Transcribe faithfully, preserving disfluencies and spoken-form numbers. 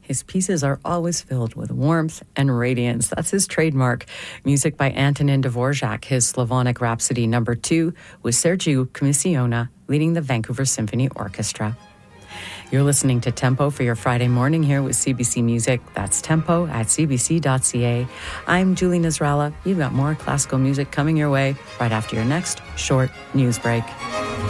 his pieces are always filled with warmth and radiance. That's his trademark. Music by Antonin Dvorak, his Slavonic Rhapsody number two, with Sergiu Commissiona leading the Vancouver Symphony Orchestra. You're listening to Tempo for your Friday morning here with C B C Music. That's tempo at c b c dot c a. I'm Julie Nasrallah. You've got more classical music coming your way right after your next short news break.